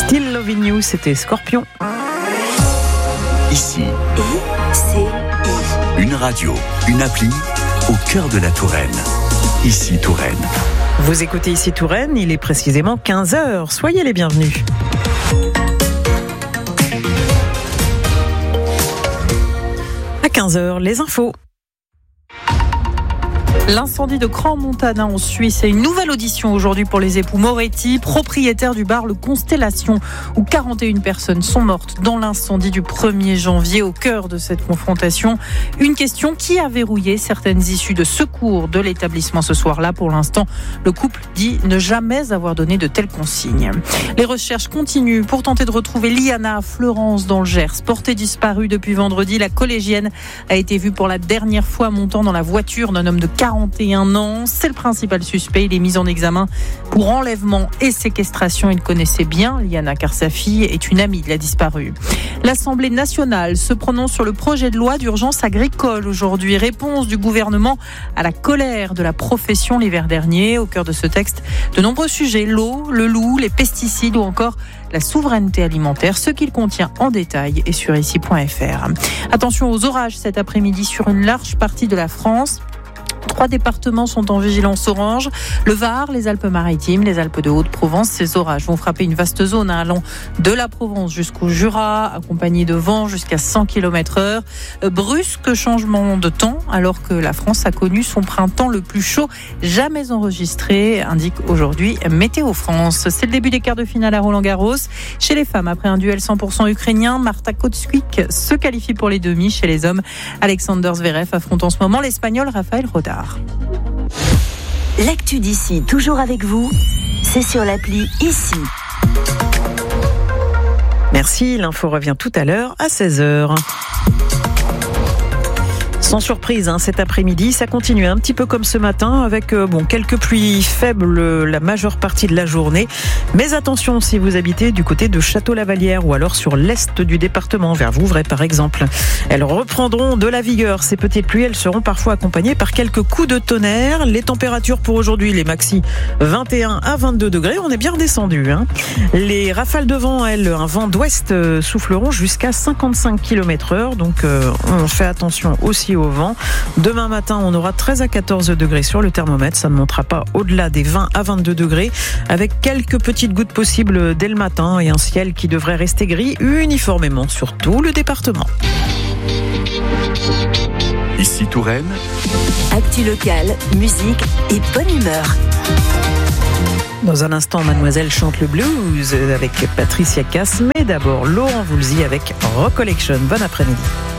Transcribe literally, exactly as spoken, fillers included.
Still Loving You, c'était Scorpion. Ici, I C I. une radio, une appli au cœur de la Touraine. Ici Touraine. Vous écoutez Ici Touraine, il est précisément quinze heures. Soyez les bienvenus. À quinze heures, les infos. L'incendie de Crans-Montana en Suisse et une nouvelle audition aujourd'hui pour les époux Moretti, propriétaires du bar Le Constellation, où quarante et une personnes sont mortes dans l'incendie du premier janvier. Au cœur de cette confrontation, une question: qui a verrouillé certaines issues de secours de l'établissement ce soir-là? Pour l'instant, le couple dit ne jamais avoir donné de telles consignes. Les recherches continuent pour tenter de retrouver Liana à Fleurance dans le Gers. Portée disparue depuis vendredi, la collégienne a été vue pour la dernière fois montant dans la voiture d'un homme de quarante et un ans. C'est le principal suspect. Il est mis en examen pour enlèvement et séquestration. Il connaissait bien Liana car sa fille est une amie de la disparue. L'Assemblée nationale se prononce sur le projet de loi d'urgence agricole aujourd'hui. Réponse du gouvernement à la colère de la profession l'hiver dernier. Au cœur de ce texte, de nombreux sujets: l'eau, le loup, les pesticides ou encore la souveraineté alimentaire, ce qu'il contient en détail est sur ici point f r. Attention aux orages cet après-midi sur une large partie de la France. Trois départements sont en vigilance orange: le Var, les Alpes-Maritimes, les Alpes de Haute-Provence. Ces orages vont frapper une vaste zone allant de la Provence jusqu'au Jura, accompagnés de vents jusqu'à cent kilomètres heure. Brusque changement de temps alors que la France a connu son printemps le plus chaud jamais enregistré, indique aujourd'hui Météo France. C'est le début des quarts de finale à Roland-Garros. Chez les femmes, après un duel cent pour cent ukrainien, Marta Kotswik se qualifie pour les demi. Chez les hommes, Alexander Zverev affronte en ce moment l'Espagnol Rafael Rodar. L'actu d'ici, toujours avec vous, c'est sur l'appli Ici. Merci, l'info revient tout à l'heure à seize heures. Sans surprise, hein, cet après-midi, ça continue un petit peu comme ce matin avec euh, bon, quelques pluies faibles euh, la majeure partie de la journée. Mais attention si vous habitez du côté de Château-Lavalière ou alors sur l'est du département, vers Vouvray par exemple. Elles reprendront de la vigueur. Ces petites pluies, elles seront parfois accompagnées par quelques coups de tonnerre. Les températures pour aujourd'hui, les maxi vingt et un à vingt-deux degrés. On est bien redescendu. Hein. Les rafales de vent, elles, un vent d'ouest euh, souffleront jusqu'à cinquante-cinq kilomètres heure. Donc euh, on fait attention aussi au vent. Demain matin, on aura treize à quatorze degrés sur le thermomètre. Ça ne montera pas au-delà des vingt à vingt-deux degrés, avec quelques petites gouttes possibles dès le matin et un ciel qui devrait rester gris uniformément sur tout le département. Ici Touraine. Actu locale, musique et bonne humeur. Dans un instant, Mademoiselle chante le blues avec Patricia Cass, mais d'abord Laurent Voulzy avec Rock Collection. Bon après-midi.